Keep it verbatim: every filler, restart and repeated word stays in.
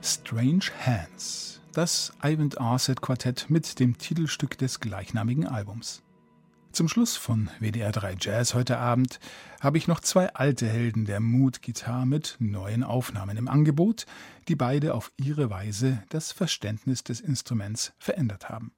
Strange Hands, das Ivan Arset Quartett mit dem Titelstück des gleichnamigen Albums. Zum Schluss von W D R drei Jazz heute Abend habe ich noch zwei alte Helden der Mood-Gitarre mit neuen Aufnahmen im Angebot, die beide auf ihre Weise das Verständnis des Instruments verändert haben.